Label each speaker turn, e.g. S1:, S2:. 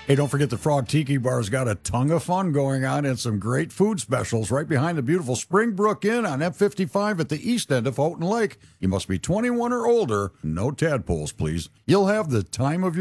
S1: Hey, don't forget the Frog Tiki Bar's got a ton of fun going on and some great food specials right behind the beautiful Springbrook Inn on F55 at the east end of Houghton Lake. You must be 21 or older. No tadpoles, please. You'll have the time of your